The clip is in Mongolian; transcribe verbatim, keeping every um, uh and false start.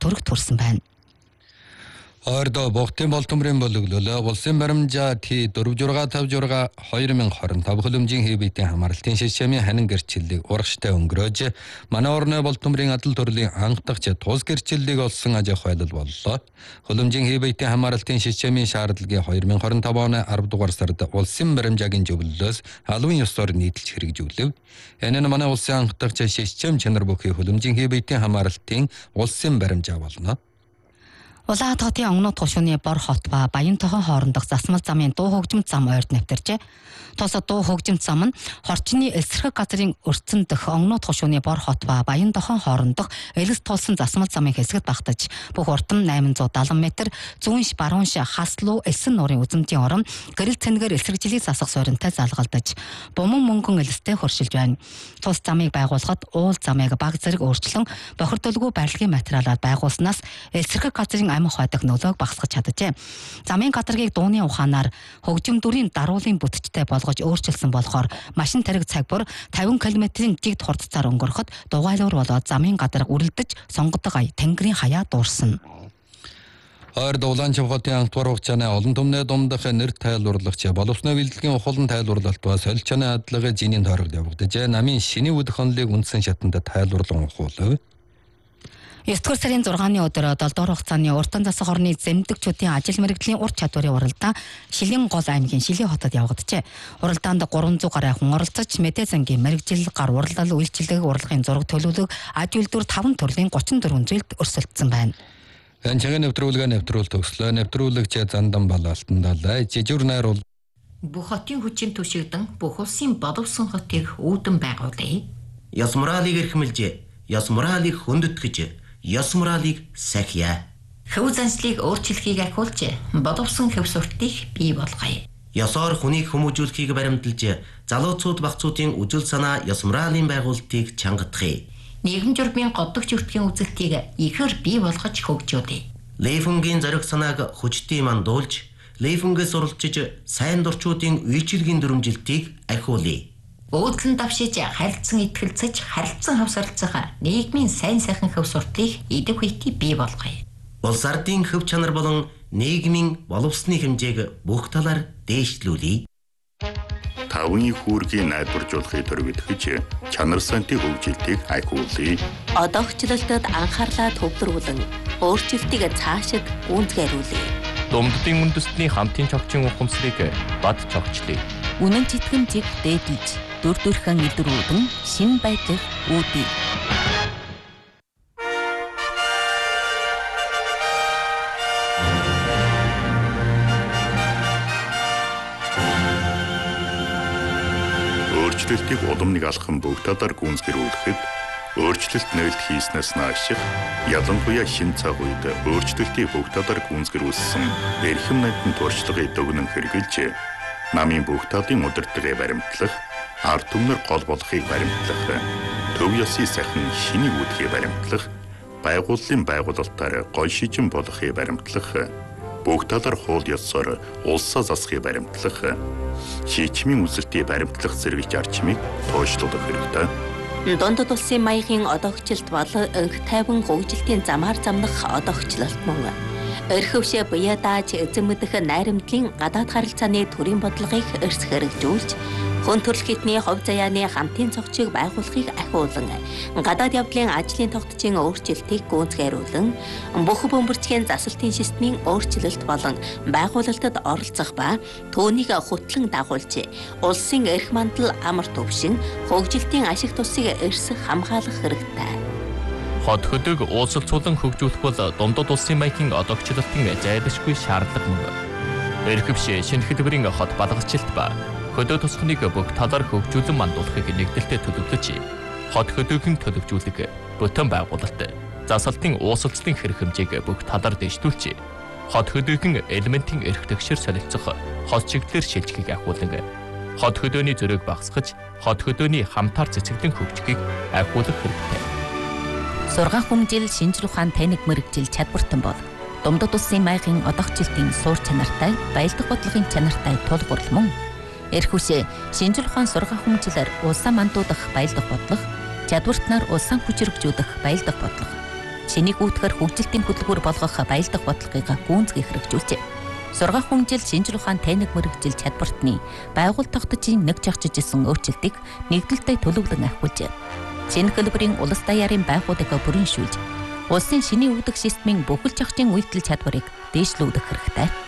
төгрөг төрсөн байна. Ойрдоо Богтын Болтомрын боловлолоо улсын баримжаа Т дөрвөн зураг тавь зураг две тысячи двадцать cinque хөлөмжийн хий биетийн хамааралтын шишмийн ханин гэрчлэлийг урагштай өнгөрөөж манай орны Болтомрын адал төрлийн анх дахь тус гэрчлэлийг олсон аж ахуй байдал боллоо. Хөлөмжийн хий биетийн хамааралтын шишмийн шаардлагыг две тысячи двадцать оны арав дугаар сард улсын баримжаагийн зөвлөлөөс албан ёсоор нийтэлж хэрэгжүүлв. Энэ нь манай улсын анх дахь шишм чанар бүхий хөлөмжийн хий биетийн хамааралтын улсын баримжаа болно. Улаан хотын Онгонод хошууны Бор хот ба Баянтойхон хоорондох засмал замын дуу хөгжимт зам ойрд нэвтэрчээ. Тус дуу хөгжимт зам нь хорчны эсрэг газрын өрцөн дэх Онгонод хошууны Бор хот ба Баянтойхон хоорондох элэс тулсан засмал замын хэсэгт багтаж бүх урт нь eight hundred seventy метр, зүүнш баруунш хаслуу элсэн нуурын үзэмтийн орон гэрэл цэнгээр эсрэгжилийг засах сууринтай залгалдаж буман мөнгөн элэстэй хөршилж байна. Тус замыг байгуулахад уул замыг баг зэрэг өөрчлөн бохирдолгүй барилгын материалаар байгуулснаас эсрэг газрын амин хойдох нөлөөг багасгах чаджээ. Замын гадаргийг дууны ухаанаар хөгжим дүрийн даруулын бүтцтэй болгож өөрчилсөн болохоор машин тариг цаг бүр fifty километрийн жигд хурдцаар өнгөрөхөд дугайлуур болоод замын гадарг үрэлдэж сонгодог ая тэнгэрийн хаяа дуурсан. Ойр Улаанчив хотын анх дугаар хугацааны олон түмний дундах нэр тайлбарлагч боловсны бэлтгэлийн ухаалан тайлбарлалт ба солилцооны хадлагын зинийн тойрогт явагдаж намын шинэ үд хонлыг үндсэн шатанд тайлбарлан ухуулв. nine дугаар сарын sixны өдөр seven дугаар хугацааны уртан засах орны зэмдэгчүүдийн ажил мэргэжлийн ур чадварын уралдаан Шилэн гол аймгийн Шилэн хотод явагджээ. Уралдаанд three hundred гаруй хүн оролцож мэдээ зангийн мэргэжил, гар урлал, үйлчилгээг урлагийн зураг төлөвлөг, аж үйлдвэр five төрлийн thirty-four зүйлд өрсөлдсөн байна. Энчгийн нэвтрүүлгээ нэвтрүүл төгслөө. Нэвтрүүлэгч Зандан Балаалтан далай жижиг найруул. Бүх хотын хүчин түшигдэн бүх улсын боловсон хотыг үүдэн байгуулъя. Ёс моралыг эрхэмлж, ёс моралыг хөндөтгэж, ёс моралыг сахиа. Хөв заншлыг өөрчлөхийг ахиулж, боловсон хөв суртыг бий болгоё. Ёсоор хүнийг хүмүүжүүлэхийг баримталж, залууцууд багцуудын үжил санаа ёс моралын байгуулалтыг чангадахыг. Нийгэм журмын годдогч өртгийн үзэлтийг ихээр бий болгож хөгжүүлье. Лейфунгийн зориг санааг хүчтэй мандуулж, Лейфунгээс уралчиж сайн дурчуудын үйлчилгийн дүрмжилтийг ахиулъя. Өөдлөн давшиж харилцан итгэлцэж харилцан хавсарлцах нийгмийн сайн сайхан хөв суртыг идэг хүйтий бий болгоё. Улс ардын хөв чанар болон нийгмийн боловсны хэмжээг бүх талаар дээшлүүлье. Тавны хүүргийн найдваржуулахыг төрөвдөж чанар сантын хөгжилтийг ахиулъя. Одоогчлолтод анхаарлаа төвлөрүүлэн өөрчлөлтийг цаашид гүйцэтгүүлье. Думддын үндэстний хамтын цогцын ухамсарыг бад цогчлъя. Үнэн читгэмжийг дээдлж дүр төрхөн илрүүлэн шин байдлыг үүдье. Өөрчлөлтийг удамныг алхам бүгд талаар гүйцэтгүүлэхэд өөрчлөлт нээлт хийснээс нааших ялангуяа шин цаг үед өөрчлөлтийг бүгд талаар гүйцэтгүүлсэн эрхэм найдын туршлагыг дүгнэн хэрэгжилж намын бүгд талын удирдлагыг баримтлах, ард түмнэр гол болохыг баримтлах, төв ёсны сайхан шинийг үүдхийг баримтлах, байгууллын байгуулалтаар гол шижин болохыг баримтлах, бүгд талаар хууль ёсоор улсаа засахыг баримтлах, шийдвэрийн үзэлтийг баримтлах зэрэг зарчмыг тооцоолох хэрэгтэй. Дундад улсын маягийн одоогчлолт бол өнх тайван хөгжилтийн замаар замнах одоогчлолт мөн. Өрхөвшө буяа дааж эзэн мэдэх найрамдлын гадаад харилцааны төрийн бодлогыг эрс хэрэгжүүлж, хүн төрөл хитний хувь заяаны хамтын цогцыг байгуулахыг ахиулан, гадаад явдлын ажлын тогтцын өөрчлөлтийг гүйцэтгүүлэн, бүх бөмбөрчгийн засалтын системийн өөрчлөлт болон байгуулалтад оролцох ба түүнийг хөтлөн дагуулж, улсын эрх мандал амар төвшин, хөгжилтийн ашиг тусыг эрс хамгаалах хэрэгтэй. Хот хөдөг уулзалцуулан хөгжүүлэх бол дундад улсын маягийн одоогчлолтын зайлшгүй шаардлага мөн. Эрхэвшээ шинэ хөдөлмөрийн хот балгачлалт ба хөдөө тусахныг бүх талаар хөгжүүлэн мандуулахыг нэгдэлтэд төлөвлөж, хот хөдөөгийн төлөвжүүлэг, бүтэн байгуулалт, засалтын уулзалтын хэрэг хэмжээг бүх талаар дэвшүүлж, хот хөдөөгийн элементийн эрх тэгшэр солилцох, хот чиглэлээр шилжихийг ахиулан, хот хөдөөний зөрөөг багасгаж, хот хөдөөний хамтаар цэцэглэн хөгжихийг ахиулах хэрэгтэй. Сургаан хүмжил шинжлэх ухаан таних мэргэжил чадвартан бол дундад улсын маягийн одоогчлолтын суур чанартай, баялаг бодлогын чанартай тулгуур мөн. Эрхүшээ шинжлэх ухаан сургаан хүмжилээр улсаа мандуудах баялаг бодлого, чадвартнаар улсаа хүчрхжүүлэх баялаг бодлого, шинийг үүдгэр хөгжилтийн хөтөлбөр болгох баялдах бодлогыг гүйцэтгэх хэрэгжүүлжээ. Сургаах хүнжил, шинжлэх ухаан, техник мэргэжил чадвартны байгууллага тогтцын нэг жагчиж исэн өөрчлөлтийг нэгдэлтэй төлөвлөн ахиулжээ. Шинэ хэлбэрийн улс даяарын байгууллагыг бүрэн шүүлж, улсын шинийн үүдэх системийн бүхэл жагчийн үйлдэл чадварыг дээшлүүлэх хэрэгтэй.